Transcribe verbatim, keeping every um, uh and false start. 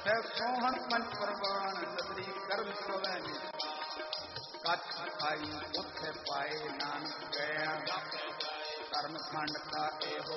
ਹੈ ਸੋਹਣ ਪੰਜ ਪ੍ਰਵਾਨ ਨਦਰੀ ਕਰਮ ਸਵੈ ਕੱਛ ਖਾਈ ਉੱਥੇ ਪਾਏ ਨਾਨਕ ਗਿਆ ਕਰਮ ਖੰਡ ਕਾ ਇਹੋ